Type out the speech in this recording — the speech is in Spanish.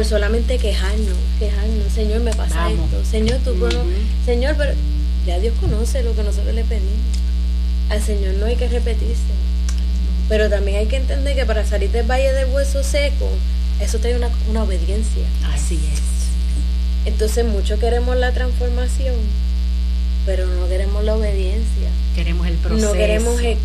por solamente quejarnos, Señor, me pasa esto, Señor, tú Señor, pero ya Dios conoce lo que nosotros le pedimos. Al Señor no hay que repetirse, pero también hay que entender que para salir del valle del hueso seco, eso trae una obediencia. Así es. Entonces muchos queremos la transformación, pero no queremos la obediencia. Queremos el proceso. No queremos